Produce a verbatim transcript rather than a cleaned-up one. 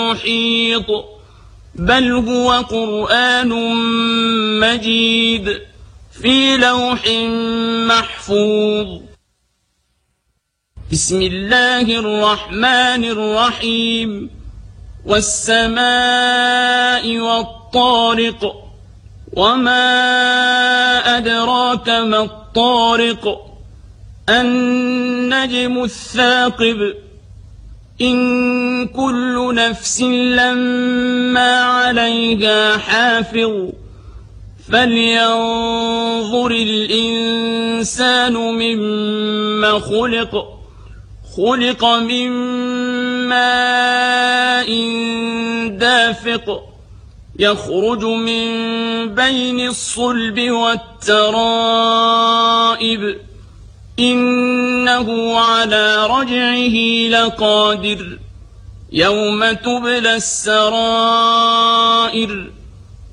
محيط بل هو قرآن مجيد في لوح محفوظ. بسم الله الرحمن الرحيم والسماء والطارق وما أدراك ما الطارق النجم الثاقب إن كل نفس لما عليها حافظ فلينظر الإنسان مما خلق خلق من ماء دافق يخرج من بين الصلب والترائب إنه على رجعه لقادر يوم تبلى السرائر